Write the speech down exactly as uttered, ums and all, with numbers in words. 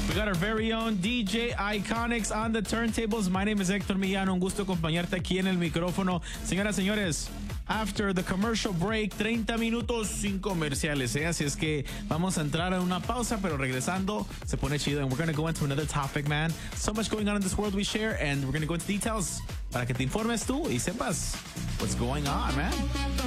We got our very own D J Iconics on the turntables. My name is Héctor Millán. Un gusto acompañarte aquí en el micrófono. Señoras, señores, after the commercial break, treinta minutos sin comerciales, ¿eh? Así es que vamos a entrar a una pausa, pero regresando se pone chido. And we're going to go into another topic, man. So much going on in this world we share, and we're going to go into details para que te informes tú y sepas what's going on, man.